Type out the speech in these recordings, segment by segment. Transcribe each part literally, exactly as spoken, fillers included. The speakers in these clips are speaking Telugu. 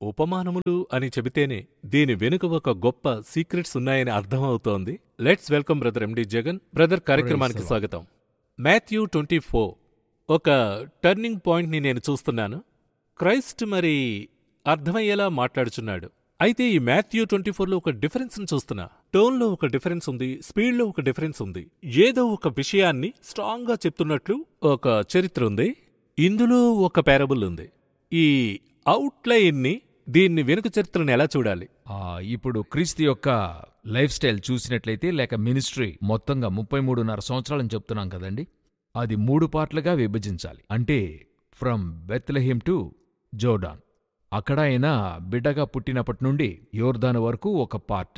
ఉపమానములు అని చెబితేనే దీని వెనుక ఒక గొప్ప సీక్రెట్స్ ఉన్నాయని అర్థమవుతోంది. Let's welcome brother MD Jagan. Brother, కార్యక్రమానికి స్వాగతం. మాథ్యూ ట్వంటీ ఫోర్ ఒక టర్నింగ్ పాయింట్ని నేను చూస్తున్నాను. క్రైస్ట్ మరి అర్థమయ్యేలా మాట్లాడుచున్నాడు. అయితే ఈ మాథ్యూ ట్వంటీ ఫోర్లో ఒక డిఫరెన్స్ని చూస్తున్నా. టోన్లో ఒక డిఫరెన్స్ ఉంది, స్పీడ్లో ఒక డిఫరెన్స్ ఉంది. ఏదో ఒక విషయాన్ని స్ట్రాంగ్గా చెప్తున్నట్లు ఒక చరిత్ర ఉంది. ఇందులో ఒక పారబుల్ ఉంది. ఈ అవుట్లైన్ని, దీన్ని వెనుక చరిత్రను ఎలా చూడాలి? ఆ, ఇప్పుడు క్రీస్తు యొక్క లైఫ్ స్టైల్ చూసినట్లయితే, లేక మినిస్ట్రీ మొత్తంగా ముప్పై మూడున్నర సంవత్సరాలని చెప్తున్నాం కదండి, అది మూడు పార్ట్లుగా విభజించాలి. అంటే ఫ్రమ్ బెత్లెహేమ్ టు జోర్డాన్, అక్కడ ఆయన బిడ్డగా పుట్టినప్పటి నుండి యోర్దాను వరకు ఒక పార్ట్,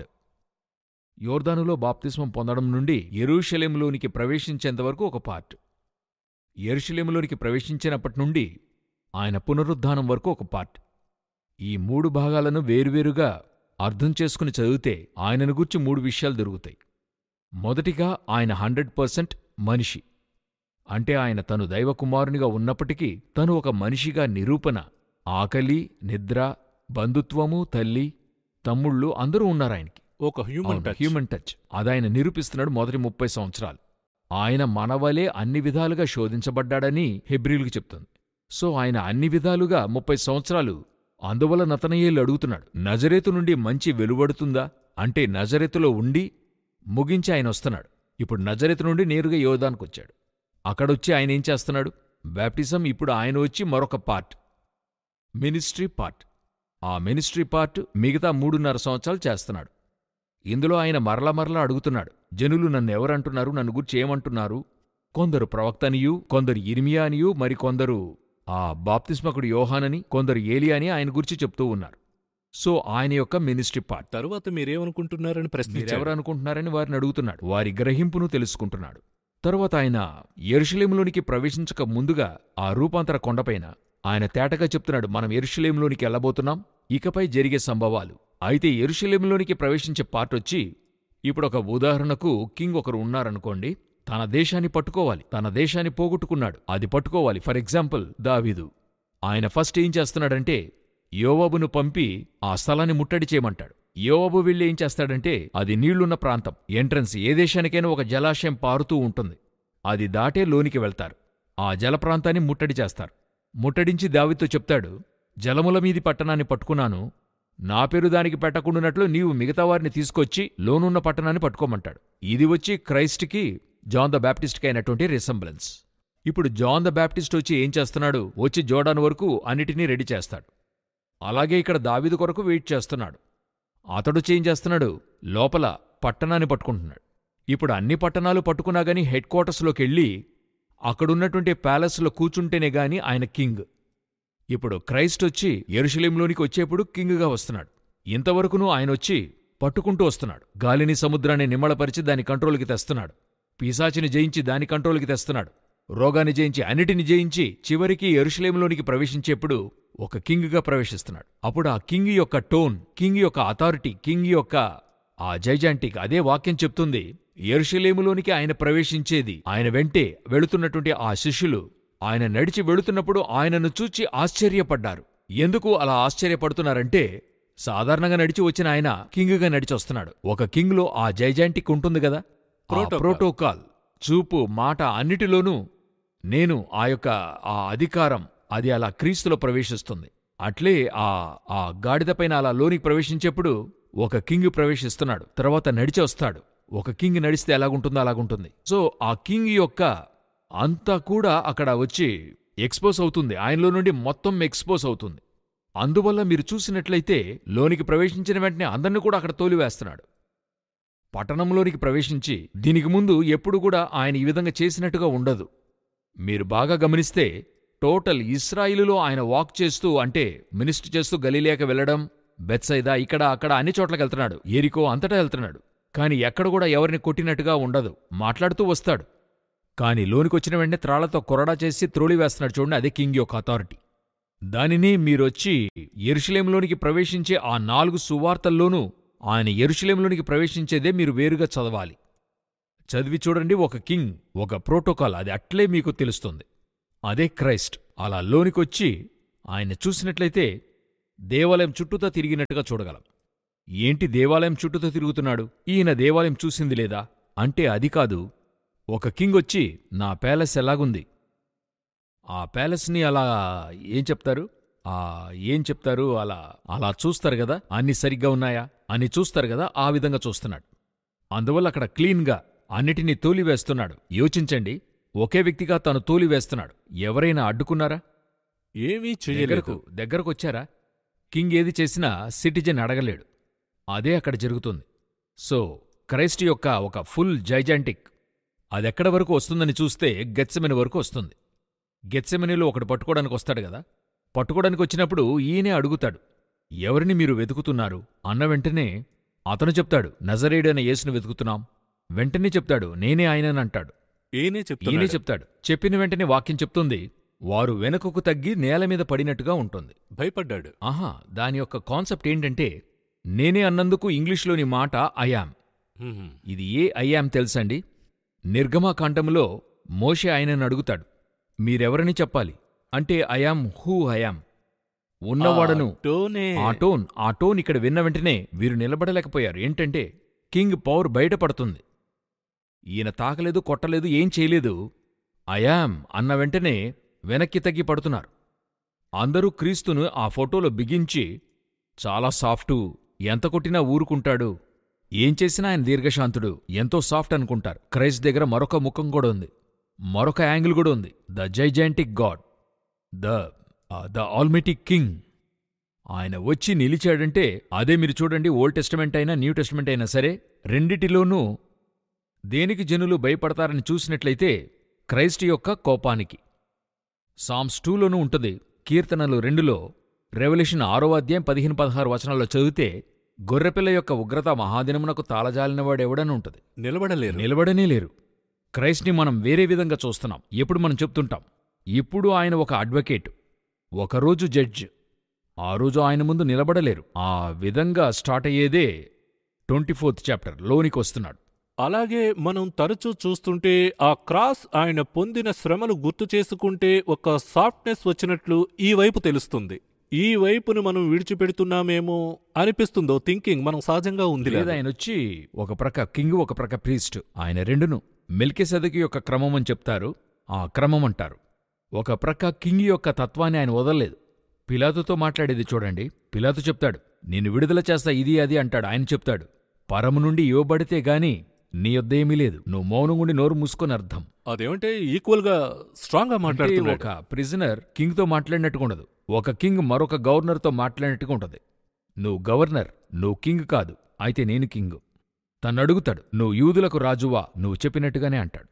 యోర్దానులో బాప్తిస్మం పొందడం నుండి యెరూషలేములోనికి ప్రవేశించేంతవరకు ఒక పార్ట్, యెరూషలేములోనికి ప్రవేశించినప్పటి నుండి ఆయన పునరుద్ధానం వరకు ఒక పార్ట్. ఈ మూడు భాగాలను వేరువేరుగా అర్థం చేసుకుని చదివితే ఆయనను గూర్చి మూడు విషయాలు దొరుకుతాయి. మొదటిగా, ఆయన హండ్రెడ్ పర్సెంట్ మనిషి. అంటే ఆయన తను దైవకుమారునిగా ఉన్నప్పటికీ తను ఒక మనిషిగా నిరూపణ. ఆకలి, నిద్ర, బంధుత్వము, తల్లి, తమ్ముళ్ళు అందరూ ఉన్నారాయనకి. ఒక హ్యూమన్ టచ్ హ్యూమన్ టచ్ అదాయన నిరూపిస్తున్నాడు మొదటి ముప్పై సంవత్సరాలు. ఆయన మనవలే అన్ని విధాలుగా శోధించబడ్డాడని హెబ్రీయులకు చెప్తుంది. సో ఆయన అన్ని విధాలుగా ముప్పై సంవత్సరాలు. అందువల్ల నతనయేలు అడుగుతున్నాడు, నజరేతు నుండి మంచి వెలువడుతుందా? అంటే నజరేతులో ఉండి ముగించి ఆయన వస్తున్నాడు. ఇప్పుడు నజరేతు నుండి నేరుగా యోర్దానుకొచ్చాడు. అక్కడొచ్చి ఆయన ఏం చేస్తున్నాడు? బాప్టిజం. ఇప్పుడు ఆయన వచ్చి మరొక పార్ట్, మినిస్ట్రీ పార్ట్. ఆ మినిస్ట్రీ పార్ట్ మిగతా మూడున్నర సంవత్సరాలు చేస్తున్నాడు. ఇందులో ఆయన మరల మరలా అడుగుతున్నాడు, జనులు నన్ను ఎవరంటున్నారు, నన్ను గురించి ఏమంటున్నారు? కొందరు ప్రవక్తనియు, కొందరు ఇర్మియా అనియు, మరికొందరు ఆ బాప్తిస్మకుడు యోహానని, కొందరు ఏలియా అని ఆయన గురించి చెప్తూ ఉన్నారు. సో ఆయన యొక్క మినిస్ట్రీ పార్ట్. తరువాత మీరేమనుకుంటున్నారని ప్రశ్నించారు. మీరెవరనుకుంటున్నారని వారిని అడుగుతున్నాడు. వారి గ్రహింపును తెలుసుకుంటున్నాడు. తరువాత ఆయన యెరూషలేములోనికి ప్రవేశించక ముందుగా ఆ రూపాంతర కొండపైన ఆయన తేటగా చెప్తున్నాడు, మనం యెరూషలేములోనికి వెళ్ళబోతున్నాం, ఇకపై జరిగే సంభవాలు. అయితే యెరూషలేములోనికి ప్రవేశించే పార్ట్ వచ్చి, ఇప్పుడొక ఉదాహరణకు కింగ్ ఒకరు ఉన్నారనుకోండి, తన దేశాన్ని పట్టుకోవాలి. తన దేశాన్ని పోగొట్టుకున్నాడు, అది పట్టుకోవాలి. ఫర్ ఎగ్జాంపుల్ దావీదు. ఆయన ఫస్ట్ ఏం చేస్తున్నాడంటే యోవాబును పంపి ఆ స్థలాన్ని ముట్టడి చేయమంటాడు. యోవాబు వెళ్ళి ఏం చేస్తాడంటే, అది నీళ్లున్న ప్రాంతం, ఎంట్రన్స్, ఏ దేశానికైనా ఒక జలాశయం పారుతూ ఉంటుంది, అది దాటే లోనికి వెళ్తారు. ఆ జల ప్రాంతాన్ని ముట్టడి చేస్తారు. ముట్టడించి దావీదుతో చెప్తాడు, జలముల మీది పట్టణాన్ని పట్టుకున్నాను, నా పేరు దానికి పెట్టకుండానట్లు నీవు మిగతా వారిని తీసుకొచ్చి లోనున్న పట్టణాన్ని పట్టుకోమంటాడు. ఇది వచ్చి క్రైస్ట్కి, జాన్ ద బ్యాప్టిస్ట్కి అయినటువంటి రిసెంబ్లెన్స్. ఇప్పుడు జాన్ ద బ్యాప్టిస్ట్ వచ్చి ఏం చేస్తున్నాడు? వచ్చి జోర్డాన్ వరకు అన్నిటినీ రెడీ చేస్తాడు. అలాగే ఇక్కడ దావీదు కొరకు వెయిట్ చేస్తున్నాడు. అతడొచ్చి ఏం చేస్తున్నాడు? లోపల పట్టణాన్ని పట్టుకుంటున్నాడు. ఇప్పుడు అన్ని పట్టణాలు పట్టుకున్నాగాని హెడ్ క్వార్టర్స్లోకెళ్ళి అక్కడున్నటువంటి ప్యాలెస్లో కూచుంటేనే గాని ఆయన కింగ్. ఇప్పుడు క్రైస్ట్ వచ్చి యెరూషలేములోనికి వచ్చేప్పుడు కింగ్గా వస్తున్నాడు. ఇంతవరకునూ ఆయనొచ్చి పట్టుకుంటూ వస్తున్నాడు. గాలిని, సముద్రాన్ని నిమ్మళపరిచి దాని కంట్రోల్కి తెస్తున్నాడు. పిశాచిని జయించి దాని కంట్రోల్కి తెస్తున్నాడు. రోగాన్ని జయించి, అన్నిటిని జయించి చివరికి యెరూషలేములోనికి ప్రవేశించేప్పుడు ఒక కింగ్గా ప్రవేశిస్తున్నాడు. అప్పుడు ఆ కింగ్ యొక్క టోన్, కింగ్ యొక్క అథారిటీ, కింగ్ యొక్క ఆ జైజాంటిక్, అదే వాక్యం చెప్తుంది. యెరూషలేములోనికి ఆయన ప్రవేశించేది, ఆయన వెంటే వెళుతున్నటువంటి ఆ శిష్యులు ఆయన నడిచి వెళుతున్నప్పుడు ఆయనను చూచి ఆశ్చర్యపడ్డారు. ఎందుకు అలా ఆశ్చర్యపడుతున్నారంటే, సాధారణంగా నడిచి వచ్చిన ఆయన కింగ్గా నడిచొస్తున్నాడు. ఒక కింగ్లో ఆ జైజాంటిక్ ఉంటుంది కదా, ప్రోటోకాల్, చూపు, మాట అన్నిటిలోనూ నేను ఆ యొక్క ఆ అధికారం, అది అలా క్రీస్తులో ప్రవేశిస్తుంది. అట్లే ఆ ఆ గాడిదపైన అలా లోనికి ప్రవేశించేప్పుడు ఒక కింగ్ ప్రవేశిస్తున్నాడు. తర్వాత నడిచి వస్తాడు. ఒక కింగ్ నడిస్తే ఎలాగుంటుందో అలాగుంటుంది. సో ఆ కింగ్ యొక్క అంతా కూడా అక్కడ వచ్చి ఎక్స్పోజ్ అవుతుంది. ఆయనలో నుండి మొత్తం ఎక్స్పోజ్ అవుతుంది. అందువల్ల మీరు చూసినట్లయితే లోనికి ప్రవేశించిన వెంటనే అందరినీ కూడా అక్కడ తోలివేస్తున్నాడు. పట్టణంలోనికి ప్రవేశించి, దీనికి ముందు ఎప్పుడు కూడా ఆయన ఈ విధంగా చేసినట్టుగా ఉండదు. మీరు బాగా గమనిస్తే టోటల్ ఇశ్రాయిలులో ఆయన వాక్ చేస్తూ, అంటే మినిస్టర్ చేస్తూ గలిలియాకి వెళ్లడం, బెత్సైదా, ఇక్కడ అక్కడ అన్ని చోట్లకి వెళ్తున్నాడు, ఎరికో అంతటా వెళ్తున్నాడు. కాని ఎక్కడ కూడా ఎవరిని కొట్టినట్టుగా ఉండదు. మాట్లాడుతూ వస్తాడు. కాని లోనికొచ్చిన వెంటనే త్రాళ్లతో కొరడా చేసి త్రోలివేస్తున్నాడు. చూడండి, అదే కింగ్ యొక్క అథారిటీ. దానిని మీరొచ్చి యెరూషలేములోనికి ప్రవేశించే ఆ నాలుగు సువార్తల్లోనూ ఆయన యెరూషలేములోనికి ప్రవేశించేదే మీరు వేరుగా చదవాలి. చదివి చూడండి. ఒక కింగ్, ఒక ప్రోటోకాల్, అది అట్లే మీకు తెలుస్తుంది. అదే క్రైస్ట్. అలా లోనికొచ్చి ఆయన చూసినట్లయితే దేవాలయం చుట్టూతా తిరిగినట్టుగా చూడగలం. ఏంటి దేవాలయం చుట్టూతా తిరుగుతున్నాడు? ఈయన దేవాలయం చూసింది లేదా అంటే అది కాదు. ఒక కింగ్ వచ్చి నా ప్యాలెస్ ఎలాగుంది, ఆ ప్యాలెస్ని అలా ఏం చెప్తారు ఆ ఏం చెప్తారు అలా అలా చూస్తారు గదా, అన్ని సరిగ్గా ఉన్నాయా అని చూస్తారు గదా, ఆ విధంగా చూస్తున్నాడు. అందువల్ల అక్కడ క్లీన్గా అన్నిటినీ తోలివేస్తున్నాడు. యోచించండి, ఒకే వ్యక్తిగా తాను తోలివేస్తున్నాడు. ఎవరైనా అడ్డుకున్నారా? ఏమీ చెయ్యలేదు. దగ్గరకు దగ్గరకొచ్చారా? కింగ్ ఏది చేసినా సిటిజన్ అడగలేడు. అదే అక్కడ జరుగుతుంది. సో క్రైస్ట్ యొక్క ఒక ఫుల్ జైజాంటిక్ అదెక్కడ వరకు వస్తుందని చూస్తే గెత్సెమని వరకు వస్తుంది. గెత్సెమనిలో ఒకడు పట్టుకోవడానికి వస్తాడు గదా, పట్టుకోవడానికి వచ్చినప్పుడు ఈయనే అడుగుతాడు, ఎవరిని మీరు వెతుకుతున్నారు అన్న వెంటనే అతను చెప్తాడు, నజరేయుడైన యేసును వెతుకుతున్నాం. వెంటనే చెప్తాడు, నేనే ఆయననంటాడు. ఈయనే ఈయనే చెప్తున్నాడు. చెప్తాడు. చెప్పిన వెంటనే వాక్యం చెప్తుంది, వారు వెనకకు తగ్గి నేలమీద పడినట్టుగా ఉంటుంది. భయపడ్డాడు. ఆహా, దాని యొక్క కాన్సెప్ట్ ఏంటంటే, నేనే అన్నందుకు ఇంగ్లీష్లోని మాట ఐయామ్. హ్మ్. ఇది ఏ ఐయామ్ తెలుసండి? నిర్గమాకాండంలో మోషే ఆయనను అడుగుతాడు, మీరెవరని చెప్పాలి అంటే ఐయామ్ హూ ఐయామ్. ఉన్నవాడను. ఆ టోనే. ఆ టోన్ ఆ టోన్ ఇక్కడ విన్న వెంటనే వీరు నిలబడలేకపోయారు. ఏంటంటే కింగ్ పవర్ బయటపడుతుంది. ఈయన తాకలేదు, కొట్టలేదు, ఏం చేయలేదు. ఐయామ్ అన్న వెంటనే వెనక్కి తగ్గి పడుతున్నారు. అందరూ క్రీస్తును ఆ ఫోటోలో బిగించి, చాలా సాఫ్టు, ఎంత కొట్టినా ఊరుకుంటాడు, ఏం చేసినా ఆయన దీర్ఘశాంతుడు, ఎంతో సాఫ్ట్ అనుకుంటారు. క్రైస్ట్ దగ్గర మరొక ముఖం కూడా ఉంది, మరొక యాంగిల్ కూడా ఉంది. The gigantic God, the the almighty king. ఆయన వచ్చి నిలిచాడంటే అదే మీరు చూడండి, ఓల్డ్ టెస్టమెంట్ అయినా న్యూ టెస్టమెంట్ అయినా సరే, రెండిటిలోనూ దేనికి జనులు భయపడతారని చూసినట్లయితే క్రైస్ట్ యొక్క కోపానికి. సామ్స్ టూలోనూ ఉంటుంది, కీర్తనలు రెండులో, రెవల్యూషన్ ఆరో అధ్యాయం పదిహేను పదహారు వచనాల్లో చదివితే గొర్రెపిల్ల యొక్క ఉగ్రత మహాదినమునకు తాళజాలినవాడెవడని ఉంటుంది. నిలబడలేరు. నిలబడనే లేరు. క్రైస్ట్ని మనం వేరే విధంగా చూస్తున్నాం. ఎప్పుడు మనం చెప్తుంటాం, ఇప్పుడు ఆయన ఒక అడ్వకేట్, ఒకరోజు జడ్జ్, ఆ రోజు ఆయన ముందు నిలబడలేరు. ఆ విధంగా స్టార్ట్ అయ్యేదే ట్వంటీ ఫోర్త్ చాప్టర్ లోనికి వస్తున్నాడు. అలాగే మనం తరచూ చూస్తుంటే ఆ క్రాస్ ఆయన పొందిన శ్రమలు గుర్తు చేసుకుంటే ఒక సాఫ్ట్నెస్ వచ్చినట్లు ఈ వైపు తెలుస్తుంది. ఈ వైపును మనం విడిచిపెడుతున్నామేమో అనిపిస్తుందో థింకింగ్ మనం సహజంగా ఉంది. లేదా ఆయన వచ్చి ఒక ప్రక్క కింగ్, ఒక ప్రక్క ప్రీస్ట్, ఆయన రెండును మెల్కిసెదెకు యొక్క క్రమం అని చెప్తారు, ఆ క్రమం అంటారు. ఒక ప్రక్క కింగ్ యొక్క తత్వాన్ని ఆయన వదలలేదు. పిలాతుతో మాట్లాడేది చూడండి, పిలాతు చెప్తాడు, నేను విడుదల చేస్తా ఇది అది అంటాడు. ఆయన చెప్తాడు, పరము నుండి ఇవ్వబడితే గాని నీ యొద్దేమీ లేదు, నువ్వు మౌనంగుండి నోరు మూసుకొని అర్థం. అదేమంటే ఈక్వల్ గా స్ట్రాంగ్ గా మాట్లాడుతున్నాడు. ఒక ప్రిజనర్ కింగ్తో మాట్లాడినట్టుగా ఉండదు, ఒక కింగ్ మరొక గవర్నర్తో మాట్లాడినట్టుగా ఉంటది. నువ్వు గవర్నర్, నువ్వు కింగ్ కాదు, అయితే నేను కింగ్. తన్నడుగుతాడు, నువ్వు యూదులకు రాజువా, నువ్వు చెప్పినట్టుగానే అంటాడు.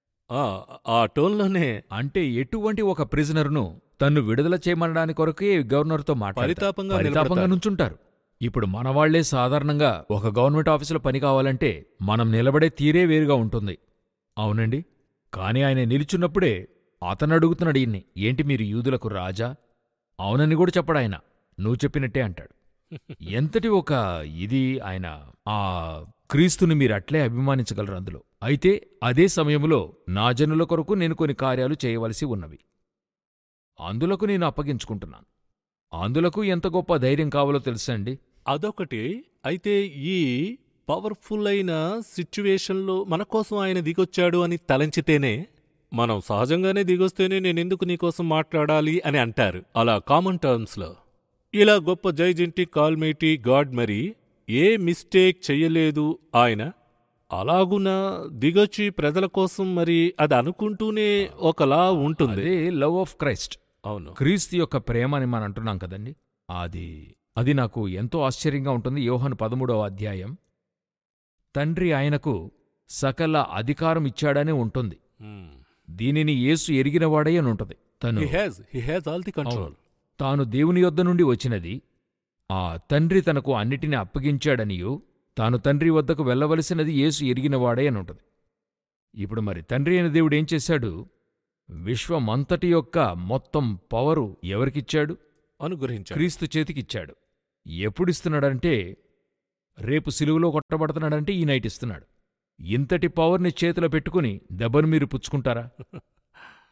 ఆ టోన్లోనే అంటే ఎటువంటి ఒక ప్రిజనర్ను తన్ను విడుదల చేయమనడానికి కొరకే గవర్నర్తో మాట్లాడతారు, పరితాపంగా పరితాపంగా నిలబడతారు. నుంచుంటారు. ఇప్పుడు మనవాళ్లే సాధారణంగా ఒక గవర్నమెంట్ ఆఫీసులో పని కావాలంటే మనం నిలబడే తీరే వేరుగా ఉంటుంది. అవునండి, కాని ఆయన నిలుచున్నప్పుడే అతను అడుగుతున్నాడు ఈయన్ని, ఏంటి మీరు యూదులకు రాజా? అవునని కూడా చెప్పడాయన, నువ్వు చెప్పినట్టే అంటాడు. ఎంతటి ఒక ఇది ఆయన. ఆ క్రీస్తుని మీరు అట్లే అభిమానించగలరు అందులో. అయితే అదే సమయంలో నా జనుల కొరకు నేను కొన్ని కార్యాలు చేయవలసి ఉన్నవి, అందులకు నేను అప్పగించుకుంటున్నాను. అందులకు ఎంత గొప్ప ధైర్యం కావాలో తెలుసా అండి? అదొకటి. అయితే ఈ పవర్ఫుల్ అయిన సిచ్యువేషన్లో మన కోసం ఆయన దిగొచ్చాడు అని తలంచితేనే, మనం సహజంగానే దిగొస్తేనే నేనెందుకు నీకోసం మాట్లాడాలి అని అంటారు అలా కామన్ టర్మ్స్లో. ఇలా గొప్ప జైజెంటిక్ ఆల్మైటీ గాడ్ మరి ఏ మిస్టేక్ చెయ్యలేదు ఆయన. అలాగున దిగొచ్చి ప్రజల కోసం మరి అది అనుకుంటూనే ఒకలా ఉంటుంది. అదే లవ్ ఆఫ్ క్రైస్ట్. అవును, క్రీస్తు యొక్క ప్రేమ అని మనం అంటున్నాం కదండి. అది అది నాకు ఎంతో ఆశ్చర్యంగా ఉంటుంది. యోహాను పదమూడవ అధ్యాయం, తండ్రి ఆయనకు సకల అధికారం ఇచ్చాడనే ఉంటుంది. దీనిని యేసు ఎరిగినవాడై అని ఉంటుంది. తను He has, he has all the control. తాను దేవుని యొద్ద నుండి వచ్చినది, ఆ తండ్రి తనకు అన్నిటినీ అప్పగించాడనియో, తాను తండ్రి వద్దకు వెళ్లవలసినది యేసు ఎరిగినవాడే అని ఉంటుంది. ఇప్పుడు మరి తండ్రి అయిన దేవుడు ఏం చేశాడు? విశ్వమంతటి యొక్క మొత్తం పవరు ఎవరికిచ్చాడు? అనుగ్రహించాడు, క్రీస్తు చేతికిచ్చాడు. ఎప్పుడిస్తున్నాడంటే, రేపు సిలువలో కొట్టబడుతున్నాడంటే ఈ నైట్ ఇస్తున్నాడు. ఇంతటి పవర్ని చేతిలో పెట్టుకుని దెబ్బను మీరు పుచ్చుకుంటారా?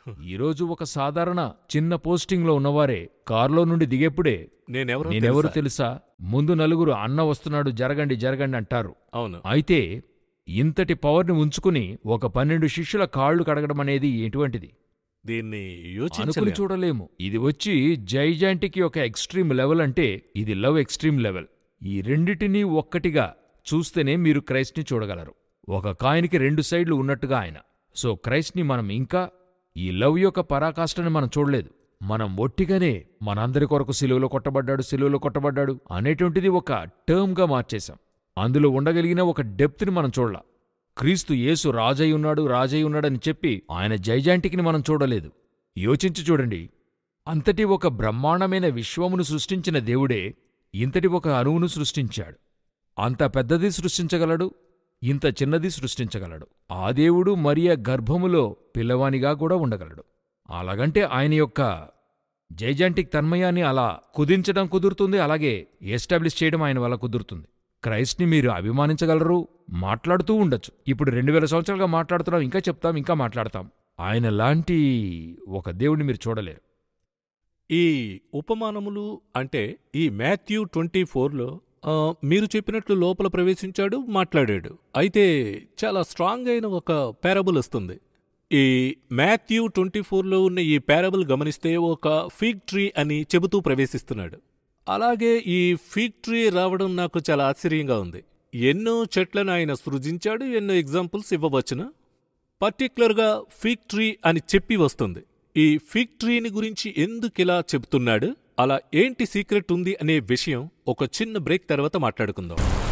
ఈరోజు ఒక సాధారణ చిన్న పోస్టింగ్లో ఉన్నవారే కారులో నుండి దిగేప్పుడే నేనెవరో నేనెవరు తెలుసా? తెలుసా, ముందు నలుగురు అన్న వస్తున్నాడు జరగండి జరగండి అంటారు. అవును. అయితే ఇంతటి పవర్ని ఉంచుకుని ఒక పన్నెండు శిష్యుల కాళ్ళు కడగడం అనేది ఎటువంటిది దీన్ని అనుకుని యోచించలేం. చూడలేము. ఇది వచ్చి జైజాంటికి ఒక ఎక్స్ట్రీమ్ లెవెల్ అంటే ఇది లవ్ ఎక్స్ట్రీమ్ లెవెల్. ఈ రెండిటినీ ఒక్కటిగా చూస్తేనే మీరు క్రైస్ట్ని చూడగలరు. ఒక కాయిన్కి రెండు సైడ్లు ఉన్నట్టుగా ఆయన. సో క్రైస్ట్ని మనం ఇంకా ఈ లవ్ యొక్క పరాకాష్ఠని మనం చూడలేదు. మనం ఒట్టిగానే మనందరి కొరకు సిలువలో కొట్టబడ్డాడు సిలువలో కొట్టబడ్డాడు అనేటువంటిది ఒక టర్మ్గా మార్చేశాం. అందులో ఉండగలిగిన ఒక డెప్త్ని మనం చూడలా. క్రీస్తు యేసు రాజై ఉన్నాడు రాజై ఉన్నాడని చెప్పి ఆయన జైజాంటిక్ని మనం చూడలేదు. యోచించి చూడండి, అంతటి ఒక బ్రహ్మాండమైన విశ్వమును సృష్టించిన దేవుడే ఇంతటి ఒక అణువును సృష్టించాడు. అంత పెద్దది సృష్టించగలడు, ఇంత చిన్నది సృష్టించగలడు. ఆ దేవుడు మరియ గర్భములో పిల్లవానిగా కూడా ఉండగలడు. అలాగంటే ఆయన యొక్క జైజాంటిక్ తన్మయాన్ని అలా కుదించడం కుదురుతుంది, అలాగే ఎస్టాబ్లిష్ చేయడం ఆయన వల్ల కుదురుతుంది. క్రైస్ట్ని మీరు అభిమానించగలరు, మాట్లాడుతూ ఉండొచ్చు. ఇప్పుడు రెండు వేల సంవత్సరాలుగా మాట్లాడుతున్నాం, ఇంకా చెప్తాం, ఇంకా మాట్లాడతాం. ఆయన లాంటి ఒక దేవుడిని మీరు చూడలేరు. ఈ ఉపమానములు అంటే ఈ మాథ్యూ ట్వంటీ ఫోర్లో మీరు చెప్పినట్లు లోపల ప్రవేశించాడు, మాట్లాడాడు. అయితే చాలా స్ట్రాంగ్ అయిన ఒక పారబుల్ వస్తుంది. ఈ మాథ్యూ ట్వంటీ ఫోర్లో ఉన్న ఈ పారబుల్ గమనిస్తే ఒక ఫిగ్ ట్రీ అని చెబుతూ ప్రవేశిస్తున్నాడు. అలాగే ఈ ఫిగ్ ట్రీ రావడం నాకు చాలా ఆశ్చర్యంగా ఉంది. ఎన్నో చెట్లను ఆయన సృజించాడు, ఎన్నో ఎగ్జాంపుల్స్ ఇవ్వవచ్చును. పర్టిక్యులర్గా ఫిగ్ ట్రీ అని చెప్పి వస్తుంది. ఈ ఫిగ్ ట్రీని గురించి ఎందుకిలా చెబుతున్నాడు, అలా ఏంటి సీక్రెట్ ఉంది అనే విషయం ఒక చిన్న బ్రేక్ తర్వాత మాట్లాడుకుందాం.